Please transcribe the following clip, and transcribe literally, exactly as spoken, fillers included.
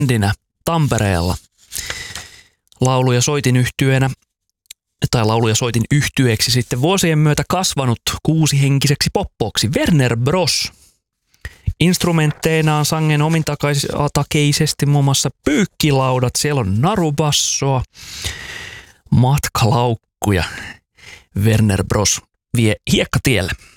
bändinä Tampereella. Laulu- ja soitin yhtyeenä, tai laulu- ja soitin yhtyeeksi sitten vuosien myötä kasvanut kuusihenkiseksi poppoksi Werner Bros. Instrumentteinaan sangen omintakeisesti muun muassa pyykkilaudat, siellä on narubassoa, matkalaukkuja. Werner Bros vie hiekkatielle.